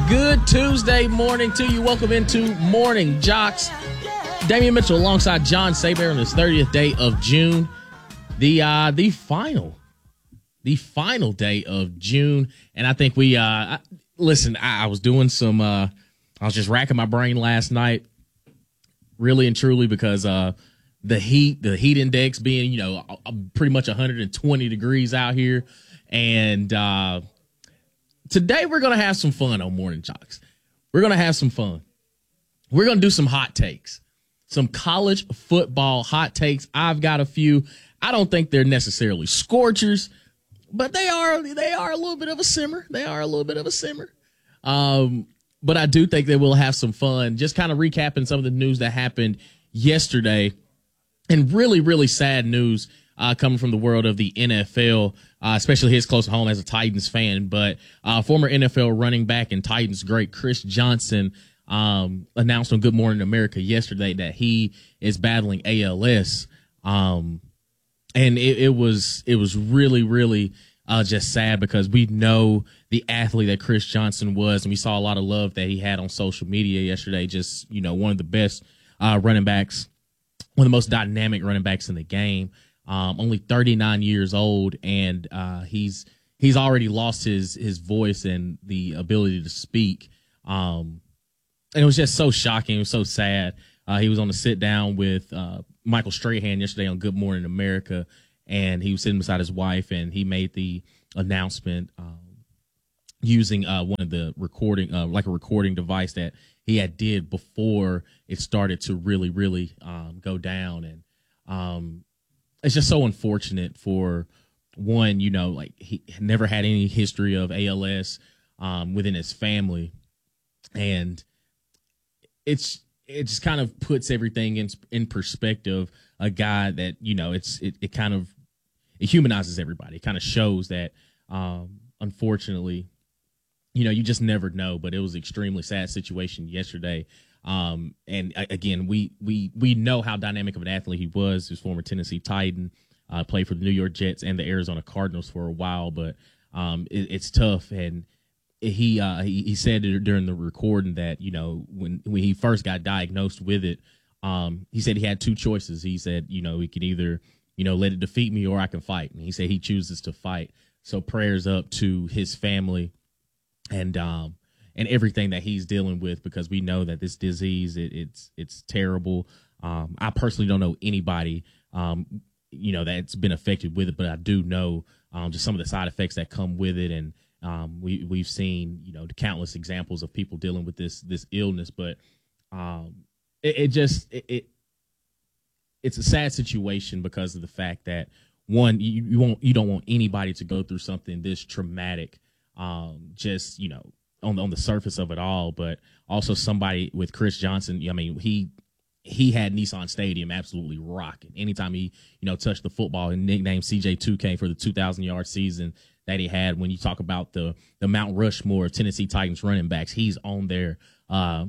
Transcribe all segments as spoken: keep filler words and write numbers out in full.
Good Tuesday morning to you. Welcome into Morning Jocks. Damian Mitchell alongside John Saber on this thirtieth day of June. The uh, the final, the final day of June. And I think we, uh, I, listen, I, I was doing some, uh, I was just racking my brain last night, really and truly, because uh, the heat, the heat index being, you know, pretty much one hundred twenty degrees out here. And, uh, today, we're going to have some fun on Morning Jocks. We're going to have some fun. We're going to do some hot takes, some college football hot takes. I've got a few. I don't think they're necessarily scorchers, but they are they are a little bit of a simmer. They are a little bit of a simmer. Um, but I do think that we'll have some fun, just kind of recapping some of the news that happened yesterday, and really, really sad news Uh, coming from the world of the N F L, uh, especially his close to home as a Titans fan. But uh, former N F L running back and Titans great Chris Johnson um, announced on Good Morning America yesterday that he is battling A L S. Um, and it, it was it was really, really uh, just sad, because we know the athlete that Chris Johnson was, and we saw a lot of love that he had on social media yesterday. Just, you know, one of the best uh, running backs, one of the most dynamic running backs in the game. Um, only thirty-nine years old, and uh, he's he's already lost his his voice and the ability to speak. Um, and it was just so shocking. It was so sad. Uh, he was on a sit down with uh, Michael Strahan yesterday on Good Morning America, and he was sitting beside his wife, and he made the announcement um, using uh, one of the recording, uh, like a recording device that he had did before it started to really, really um, go down. And um, it's just so unfortunate for one, you know, like he never had any history of A L S um, within his family. And it's, it just kind of puts everything in, in perspective. A guy that, you know, it's, it, it kind of, it humanizes everybody. It kind of shows that, um, unfortunately, you know, you just never know, but it was an extremely sad situation yesterday. Um, and again, we, we, we know how dynamic of an athlete he was. He was former Tennessee Titan, uh, played for the New York Jets and the Arizona Cardinals for a while, but, um, it, it's tough. And he, uh, he, he said during the recording that, you know, when, when he first got diagnosed with it, um, he said he had two choices. He said, you know, he could either, you know, let it defeat me or I can fight. And he said he chooses to fight. So prayers up to his family and, um, and everything that he's dealing with, because we know that this disease, it, it's it's terrible. Um, I personally don't know anybody, um, you know, that's been affected with it, but I do know um, just some of the side effects that come with it. And um, we, we've seen, you know, the countless examples of people dealing with this this illness. But um, it, it just, it, it it's a sad situation because of the fact that, one, you, you, won't, you don't want anybody to go through something this traumatic, um, just, you know, on the, on the surface of it all, but also somebody with Chris Johnson. I mean, he he had Nissan Stadium absolutely rocking. Anytime he, you know, touched the football, and nicknamed C J two K for the two thousand yard season that he had. When you talk about the the Mount Rushmore of Tennessee Titans running backs, he's on there. Uh,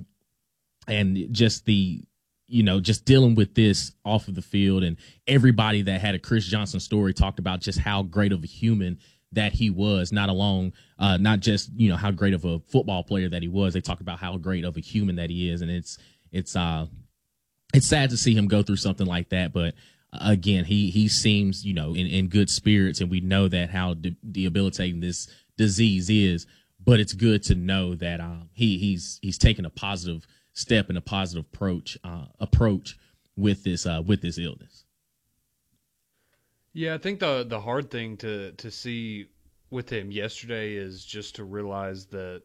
and just the, you know, just dealing with this off of the field, and everybody that had a Chris Johnson story talked about just how great of a human that he was, not alone, uh, not just, you know, how great of a football player that he was. They talk about how great of a human that he is. And it's, it's, uh, it's sad to see him go through something like that. But uh, again, he, he seems, you know, in, in good spirits, and we know that how de- debilitating this disease is, but it's good to know that, um, he, he's, he's taken a positive step and a positive approach, uh, approach with this, uh, with this illness. Yeah, I think the the hard thing to, to see with him yesterday is just to realize that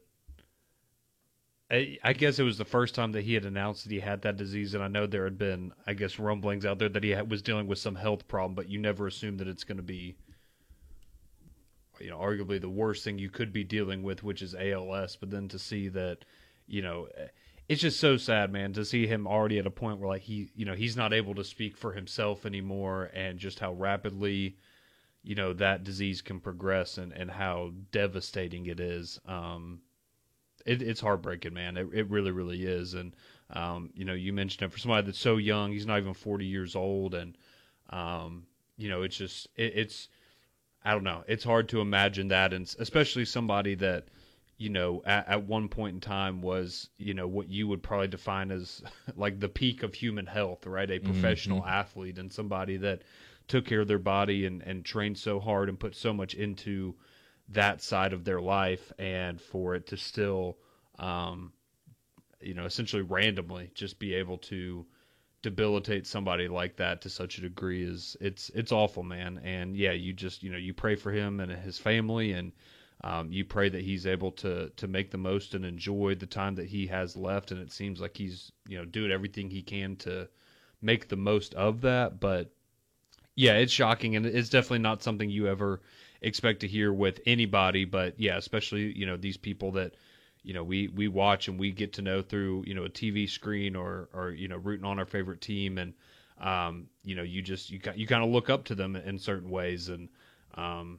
I, I guess it was the first time that he had announced that he had that disease, and I know there had been, I guess, rumblings out there that he had, was dealing with some health problem, but you never assume that it's going to be, you know, arguably the worst thing you could be dealing with, which is A L S. But then to see that, you know, it's just so sad, man, to see him already at a point where, like, he, you know, he's not able to speak for himself anymore, and just how rapidly, you know, that disease can progress, and, and how devastating it is. Um, it, it's heartbreaking, man. It, it really, really is. And, um, you know, you mentioned it, for somebody that's so young, he's not even forty years old. And, um, you know, it's just, it, it's, I don't know. It's hard to imagine that. And especially somebody that, you know, at, at one point in time was, you know, what you would probably define as like the peak of human health, right? A professional mm-hmm. athlete and somebody that took care of their body and, and trained so hard and put so much into that side of their life, and for it to still, um, you know, essentially randomly just be able to debilitate somebody like that to such a degree is it's it's awful, man. And yeah, you just, you know, you pray for him and his family, and um, you pray that he's able to to make the most and enjoy the time that he has left. And it seems like he's, you know, doing everything he can to make the most of that. But yeah, it's shocking, and it's definitely not something you ever expect to hear with anybody. But yeah, especially, you know, these people that, you know, we, we watch and we get to know through, you know, a T V screen or, or, you know, rooting on our favorite team. And, um, you know, you just, you got, you kind of look up to them in certain ways. And, um,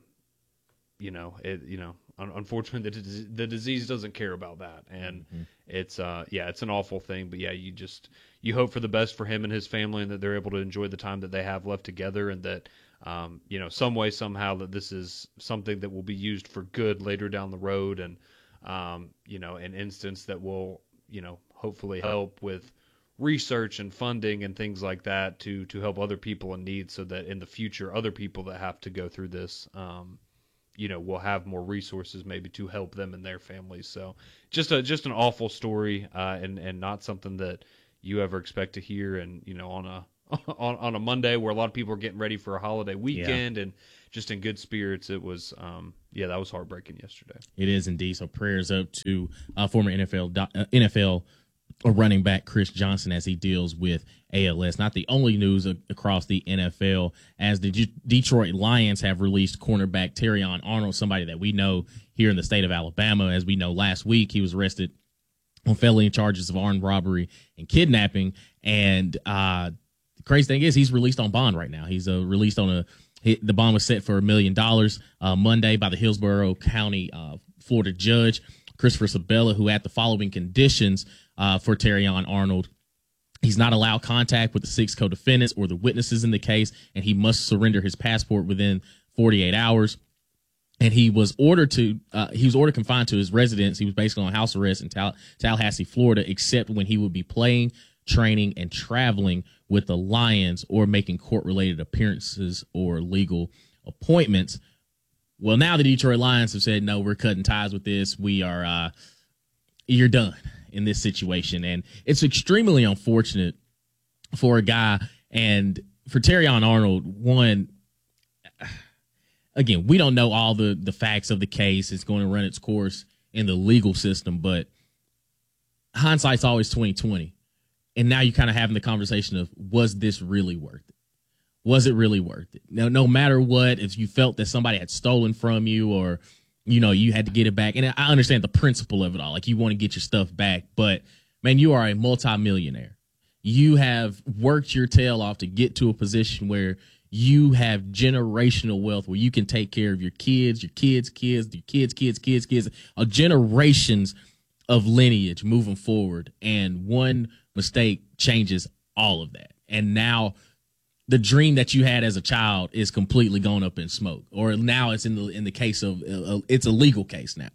you know, it, you know, un- unfortunately the, the disease doesn't care about that. And mm-hmm. it's, uh, yeah, it's an awful thing, but yeah, you just, you hope for the best for him and his family, and that they're able to enjoy the time that they have left together, and that, um, you know, some way, somehow, that this is something that will be used for good later down the road. And, um, you know, an instance that will, you know, hopefully help with research and funding and things like that to, to help other people in need, so that in the future, other people that have to go through this, um, you know, will have more resources maybe to help them and their families. So just a, just an awful story, uh, and, and not something that you ever expect to hear. And, you know, on a, on, on a Monday where a lot of people are getting ready for a holiday weekend, yeah. and just in good spirits, it was, um, yeah, that was heartbreaking yesterday. It is indeed. So prayers up to uh, former N F L uh, N F L running back Chris Johnson as he deals with A L S. Not the only news a- across the N F L, as the G- Detroit Lions have released cornerback Terrion Arnold, somebody that we know here in the state of Alabama. As we know, last week he was arrested on felony charges of armed robbery and kidnapping. And uh, the crazy thing is, he's released on bond right now. He's uh, released on a the bond was set for a million dollars uh, Monday by the Hillsborough County, uh, Florida judge Christopher Sabella, who had the following conditions uh, for Terrion Arnold. He's not allowed contact with the six co-defendants or the witnesses in the case, and he must surrender his passport within forty-eight hours. And he was ordered to uh, he was ordered confined to his residence. He was basically on house arrest in Tal- Tallahassee, Florida, except when he would be playing, training, and traveling with the Lions or making court-related appearances or legal appointments. Well, now the Detroit Lions have said, no, we're cutting ties with this. We are, uh, you're done in this situation. And it's extremely unfortunate for a guy, and for Terrion Arnold, one, again, we don't know all the, the facts of the case. It's going to run its course in the legal system, but hindsight's always twenty twenty. And now you're kind of having the conversation of, was this really worth it? Was it really worth it? Now, no matter what, if you felt that somebody had stolen from you, or, you know, you had to get it back. And I understand the principle of it all. Like, you want to get your stuff back. But, man, you are a multimillionaire. You have worked your tail off to get to a position where you have generational wealth, where you can take care of your kids, your kids' kids, your kids' kids, kids, kids, uh, generations of lineage moving forward. And one mistake changes all of that. And now the dream that you had as a child is completely gone up in smoke, or now it's in the, in the case of, uh, it's a legal case now.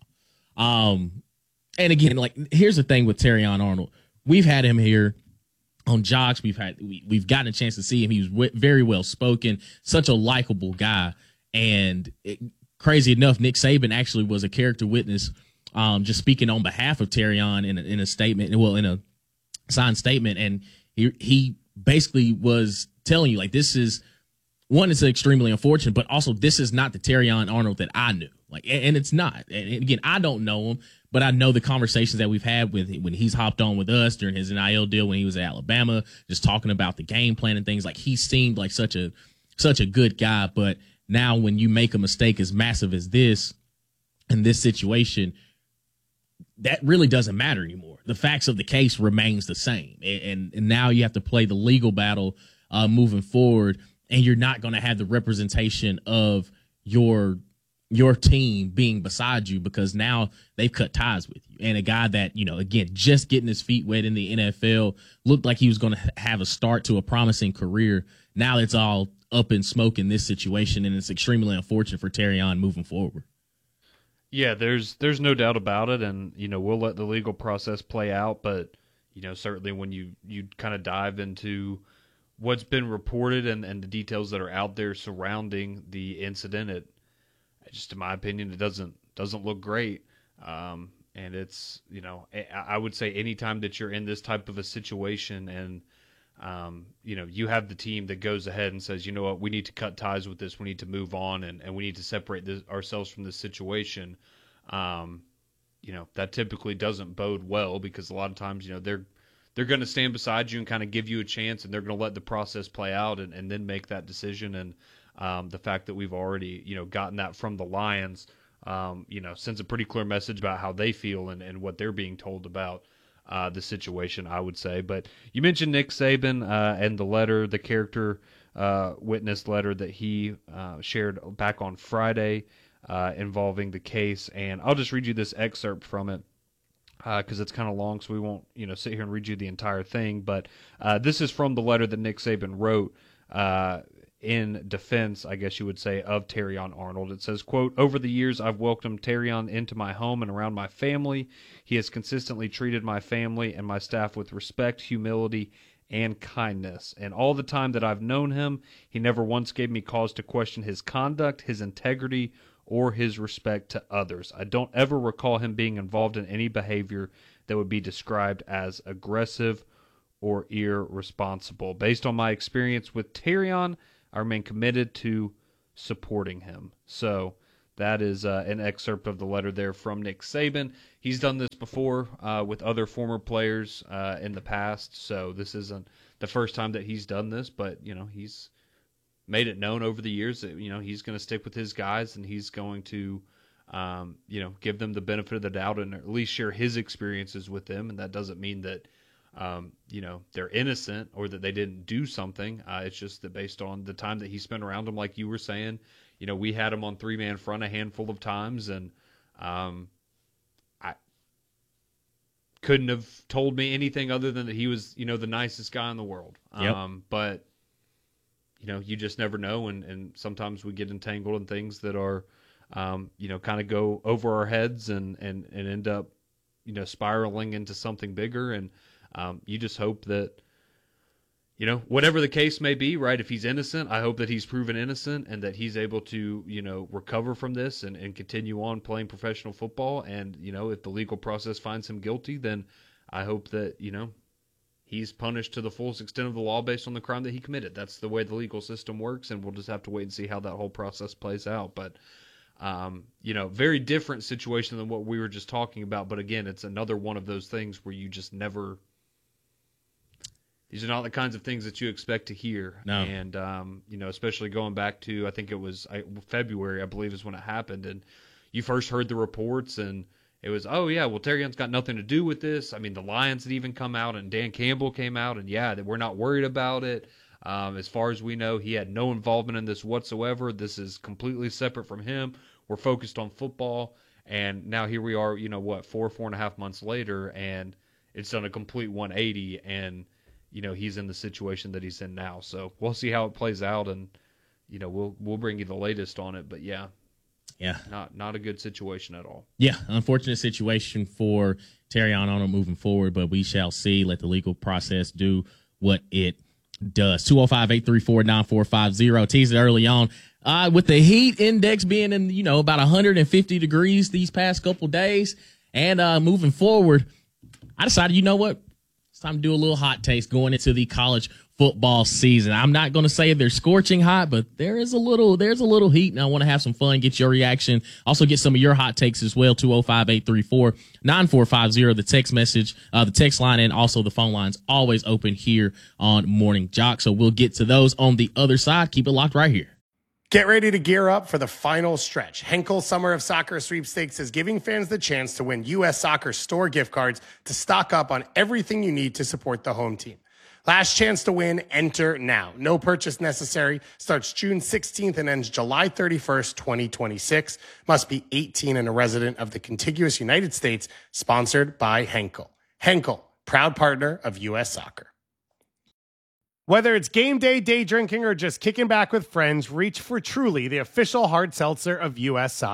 Um, and again, like, here's the thing with Terrion Arnold. We've had him here on Jocks. We've had, we, we've gotten a chance to see him. He was w- very well spoken, such a likable guy. And it, crazy enough, Nick Saban actually was a character witness, um, just speaking on behalf of Terrion in a, in a statement, well, in a signed statement. And he, he basically was telling you, like, this is, one, it's extremely unfortunate, but also this is not the Terrion Arnold that I knew. Like, and, and it's not. And again, I don't know him, but I know the conversations that we've had with when he's hopped on with us during his N I L deal when he was at Alabama, just talking about the game plan and things. Like, he seemed like such a such a good guy. But now when you make a mistake as massive as this in this situation, that really doesn't matter anymore. The facts of the case remains the same. And, and, and now you have to play the legal battle uh, moving forward, and you're not going to have the representation of your your team being beside you, because now they've cut ties with you. And a guy that, you know, again, just getting his feet wet in the N F L, looked like he was going to have a start to a promising career. Now it's all up in smoke in this situation, and it's extremely unfortunate for Terrion moving forward. Yeah, there's there's no doubt about it, and you know we'll let the legal process play out. But you know certainly when you you kind of dive into what's been reported and, and the details that are out there surrounding the incident, it just in my opinion it doesn't doesn't look great. Um, and it's you know I, I would say anytime that you're in this type of a situation and um, you know you have the team that goes ahead and says, you know what, we need to cut ties with this, we need to move on, and, and we need to separate this, ourselves from this situation. Um, you know that typically doesn't bode well, because a lot of times you know they're they're going to stand beside you and kind of give you a chance, and they're going to let the process play out and, and then make that decision. And um, the fact that we've already you know gotten that from the Lions, um, you know, sends a pretty clear message about how they feel and, and what they're being told about uh, the situation, I would say. But you mentioned Nick Saban uh, and the letter, the character uh, witness letter that he uh, shared back on Friday uh, involving the case. And I'll just read you this excerpt from it because uh, it's kind of long, so we won't you know sit here and read you the entire thing. But uh, this is from the letter that Nick Saban wrote uh, in defense, I guess you would say, of Terrion Arnold. It says, quote, "Over the years, I've welcomed Terrion into my home and around my family. He has consistently treated my family and my staff with respect, humility, and kindness. And all the time that I've known him, he never once gave me cause to question his conduct, his integrity, or his respect to others. I don't ever recall him being involved in any behavior that would be described as aggressive or irresponsible. Based on my experience with Terrion, I remain committed to supporting him." So that is uh, an excerpt of the letter there from Nick Saban. He's done this before uh, with other former players uh, in the past, so this isn't the first time that he's done this, but you know he's made it known over the years that you know he's going to stick with his guys, and he's going to um, you know give them the benefit of the doubt and at least share his experiences with them. And that doesn't mean that um, you know they're innocent or that they didn't do something. Uh, it's just that based on the time that he spent around them, like you were saying, you know we had him on three man front a handful of times, and um, I couldn't have told me anything other than that he was you know the nicest guy in the world. Yep. Um, but you know, you just never know, and, and sometimes we get entangled in things that are, um, you know, kind of go over our heads and, and, and end up, you know, spiraling into something bigger. And um, you just hope that, you know, whatever the case may be, right, if he's innocent, I hope that he's proven innocent and that he's able to, you know, recover from this and, and continue on playing professional football. And, you know, if the legal process finds him guilty, then I hope that, you know, he's punished to the fullest extent of the law based on the crime that he committed. That's the way the legal system works, and we'll just have to wait and see how that whole process plays out. But, um, you know, very different situation than what we were just talking about. But again, it's another one of those things where you just never – these are not the kinds of things that you expect to hear. No. And, um, you know, especially going back to, I think it was I, February, I believe is when it happened. And you first heard the reports, and – it was, oh, yeah, well, Terrion's got nothing to do with this. I mean, the Lions had even come out, and Dan Campbell came out, and, yeah, we're not worried about it. Um, as far as we know, he had no involvement in this whatsoever. This is completely separate from him. We're focused on football. And now here we are, you know, what, four, four and a half months later, and it's done a complete one eighty, and, you know, he's in the situation that he's in now. So we'll see how it plays out, and, you know, we'll we'll bring you the latest on it. But, yeah. Yeah. Not not a good situation at all. Yeah, unfortunate situation for Terrion Arnold moving forward, but we shall see. Let the legal process do what it does. two oh five, eight three four, nine four five zero. Teased it early on. Uh, with the heat index being in, you know, about one hundred fifty degrees these past couple days and uh, moving forward, I decided, you know what? It's time to do a little hot taste going into the college football season. I'm not going to say they're scorching hot, but there is a little, there's a little heat, and I want to have some fun, get your reaction. Also get some of your hot takes as well. two oh five, eight three four, nine four five zero, the text message, uh, the text line, and also the phone lines always open here on Morning Jock. So we'll get to those on the other side. Keep it locked right here. Get ready to gear up for the final stretch. Henkel Summer of Soccer Sweepstakes is giving fans the chance to win U S Soccer store gift cards to stock up on everything you need to support the home team. Last chance to win, enter now. No purchase necessary. Starts June sixteenth and ends July thirty-first, twenty twenty-six. Must be eighteen and a resident of the contiguous United States. Sponsored by Henkel. Henkel, proud partner of U S Soccer. Whether it's game day, day drinking, or just kicking back with friends, reach for Truly, the official hard seltzer of U S Soccer.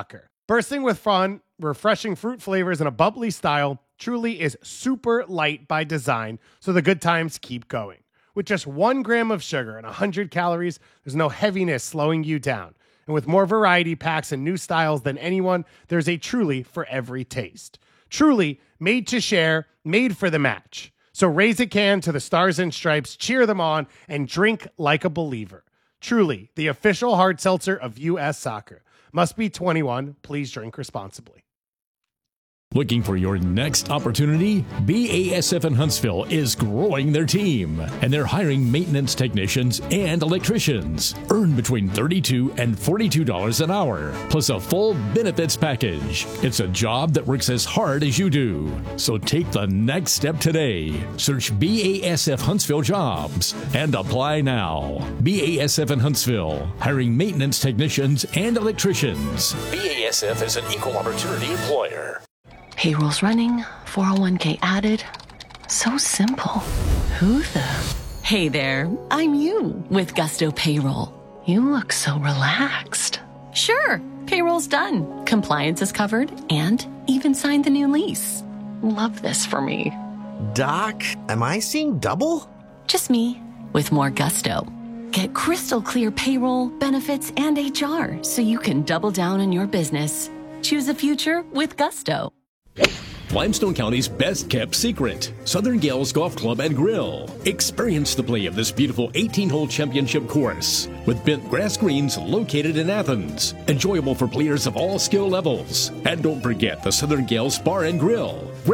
Bursting with fun, refreshing fruit flavors, and a bubbly style, Truly is super light by design, so the good times keep going. With just one gram of sugar and one hundred calories, there's no heaviness slowing you down. And with more variety packs and new styles than anyone, there's a Truly for every taste. Truly, made to share, made for the match. So raise a can to the Stars and Stripes, cheer them on, and drink like a believer. Truly, the official hard seltzer of U S Soccer. Must be twenty-one. Please drink responsibly. Looking for your next opportunity? B A S F in Huntsville is growing their team, and they're hiring maintenance technicians and electricians. Earn between thirty-two dollars and forty-two dollars an hour, plus a full benefits package. It's a job that works as hard as you do. So take the next step today. Search B A S F Huntsville Jobs and apply now. B A S F in Huntsville, hiring maintenance technicians and electricians. B A S F is an equal opportunity employer. Payroll's running, four oh one k added. So simple. Who the? Hey there, I'm you with Gusto Payroll. You look so relaxed. Sure, payroll's done. Compliance is covered and even signed the new lease. Love this for me. Doc, am I seeing double? Just me with more gusto. Get crystal clear payroll, benefits, and H R so you can double down on your business. Choose a future with Gusto. Limestone County's best kept secret, Southern Gales Golf Club and Grill. Experience the play of this beautiful eighteen-hole championship course with bent grass greens located in Athens. Enjoyable for players of all skill levels. And don't forget the Southern Gales Bar and Grill,